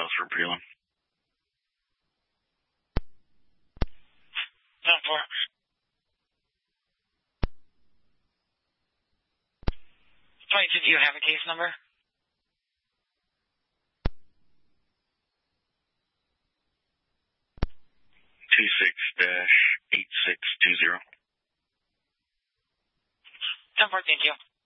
details for prelim. 10-4. 22, do you have a case number? 26-8620. 10-4, thank you.